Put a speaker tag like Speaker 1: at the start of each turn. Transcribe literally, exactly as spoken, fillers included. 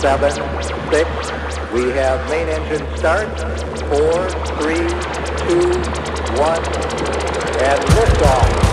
Speaker 1: seven, six. We have main engine start. Four, three, two, one, and liftoff.